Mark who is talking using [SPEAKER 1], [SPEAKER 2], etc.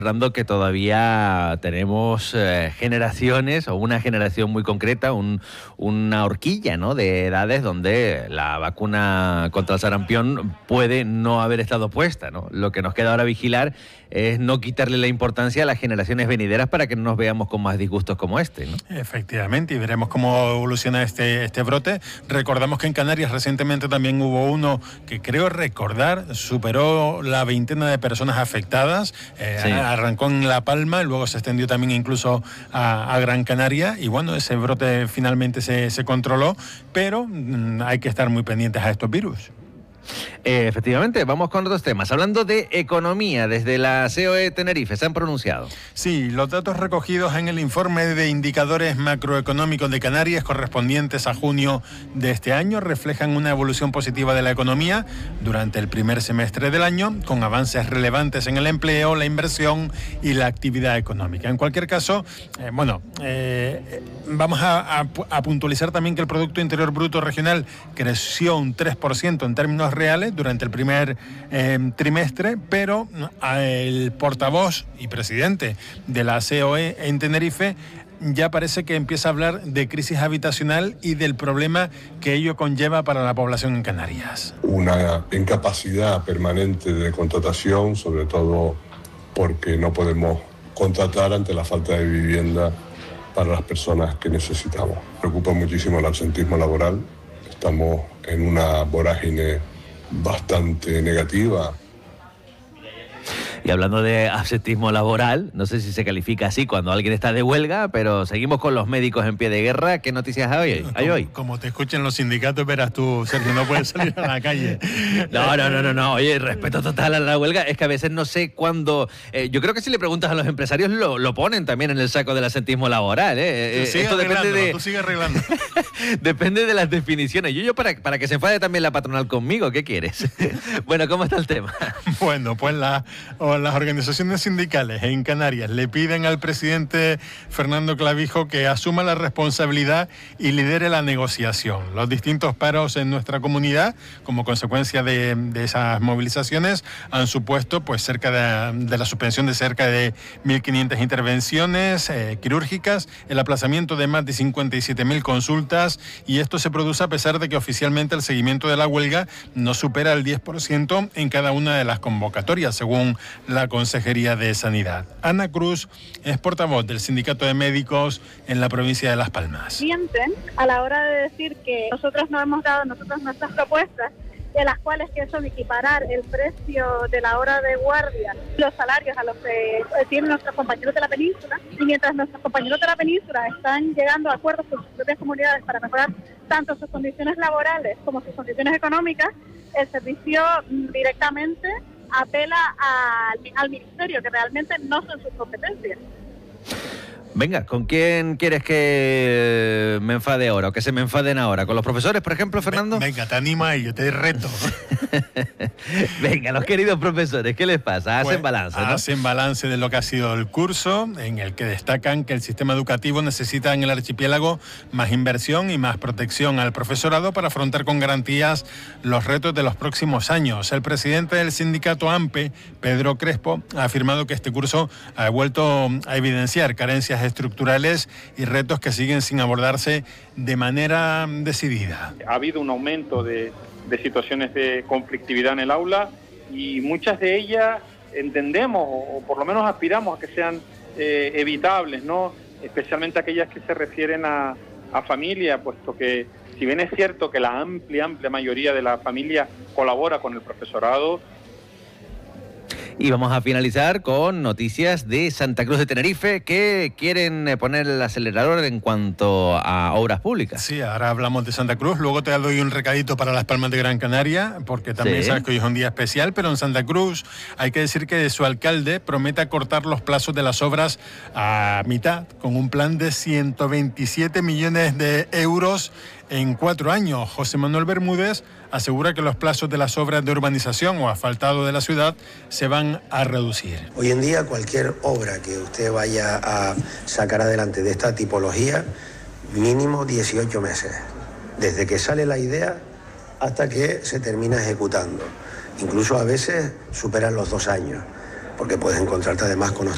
[SPEAKER 1] Fernando, que todavía tenemos generaciones o una generación muy concreta, una horquilla, ¿no?, de edades donde la vacuna contra el sarampión puede no haber estado puesta, ¿no? Lo que nos queda ahora vigilar es no quitarle la importancia a las generaciones venideras para que no nos veamos con más disgustos como este, ¿no?
[SPEAKER 2] Efectivamente, y veremos cómo evoluciona este brote. Recordamos que en Canarias recientemente también hubo uno que creo recordar superó la veintena de personas afectadas.
[SPEAKER 1] Sí.
[SPEAKER 2] Arrancó en La Palma, luego se extendió también incluso a Gran Canaria, y bueno, ese brote finalmente se controló, pero hay que estar muy pendientes a estos virus.
[SPEAKER 1] Efectivamente, vamos con otros temas. Hablando de economía, desde la COE Tenerife se han pronunciado.
[SPEAKER 2] Sí, los datos recogidos en el informe de indicadores macroeconómicos de Canarias correspondientes a junio de este año reflejan una evolución positiva de la economía durante el primer semestre del año, con avances relevantes en el empleo, la inversión y la actividad económica. En cualquier caso, vamos a puntualizar también que el Producto Interior Bruto Regional creció un 3% en términos reales durante el primer trimestre, pero el portavoz y presidente de la COE en Tenerife ya parece que empieza a hablar de crisis habitacional y del problema que ello conlleva para la población en Canarias.
[SPEAKER 3] Una incapacidad permanente de contratación, sobre todo porque no podemos contratar ante la falta de vivienda para las personas que necesitamos. Preocupa muchísimo el absentismo laboral. Estamos en una vorágine bastante negativa.
[SPEAKER 1] Y hablando de absentismo laboral, no sé si se califica así cuando alguien está de huelga, pero seguimos con los médicos en pie de guerra. ¿Qué noticias hay hoy?
[SPEAKER 2] Como te escuchen los sindicatos, verás tú, Sergio, no puedes salir a la calle.
[SPEAKER 1] No. Oye, respeto total a la huelga. Es que a veces no sé cuándo... yo creo que si le preguntas a los empresarios lo ponen también en el saco del absentismo laboral.
[SPEAKER 2] Esto depende de... Tú sigues arreglando.
[SPEAKER 1] Depende de las definiciones. Yo para que se enfade también la patronal conmigo, ¿qué quieres? Bueno, ¿cómo está el tema?
[SPEAKER 2] Bueno, pues las organizaciones sindicales en Canarias le piden al presidente Fernando Clavijo que asuma la responsabilidad y lidere la negociación. Los distintos paros en nuestra comunidad, como consecuencia de esas movilizaciones, han supuesto pues cerca de la suspensión de cerca de 1.500 intervenciones quirúrgicas, el aplazamiento de más de 57.000 consultas, y esto se produce a pesar de que oficialmente el seguimiento de la huelga no supera el 10% en cada una de las convocatorias, según la Consejería de Sanidad. Ana Cruz es portavoz del Sindicato de Médicos en la provincia de Las Palmas.
[SPEAKER 4] Sienten a la hora de decir que nosotros no hemos dado nuestras propuestas, de las cuales que son equiparar el precio de la hora de guardia, los salarios a los que tienen nuestros compañeros de la península, y mientras nuestros compañeros de la península están llegando a acuerdos con sus propias comunidades para mejorar tanto sus condiciones laborales como sus condiciones económicas, el servicio directamente apela al ministerio, que realmente no son sus competencias.
[SPEAKER 1] Venga, ¿con quién quieres que me enfade ahora o que se me enfaden ahora? ¿Con los profesores, por ejemplo, Fernando?
[SPEAKER 2] Venga, te anima y yo te reto.
[SPEAKER 1] Venga, los queridos profesores, ¿qué les pasa? Hacen balance, ¿no?
[SPEAKER 2] Hacen balance de lo que ha sido el curso, en el que destacan que el sistema educativo necesita en el archipiélago más inversión y más protección al profesorado para afrontar con garantías los retos de los próximos años. El presidente del sindicato AMPE, Pedro Crespo, ha afirmado que este curso ha vuelto a evidenciar carencias estructurales y retos que siguen sin abordarse de manera decidida.
[SPEAKER 5] Ha habido un aumento de situaciones de conflictividad en el aula, y muchas de ellas entendemos o por lo menos aspiramos a que sean evitables, ¿no? Especialmente aquellas que se refieren a familia, puesto que si bien es cierto que la amplia mayoría de la familia colabora con el profesorado.
[SPEAKER 1] Y vamos a finalizar con noticias de Santa Cruz de Tenerife, que quieren poner el acelerador en cuanto a obras públicas.
[SPEAKER 2] Sí, ahora hablamos de Santa Cruz, luego te doy un recadito para Las Palmas de Gran Canaria, porque también sabes que hoy es un día especial, pero en Santa Cruz hay que decir que su alcalde promete acortar los plazos de las obras a mitad, con un plan de 127 millones de euros en 4 años. José Manuel Bermúdez asegura que los plazos de las obras de urbanización o asfaltado de la ciudad se van a reducir.
[SPEAKER 6] Hoy en día cualquier obra que usted vaya a sacar adelante de esta tipología, mínimo 18 meses, desde que sale la idea hasta que se termina ejecutando. Incluso a veces superan los 2 años, porque puedes encontrarte además con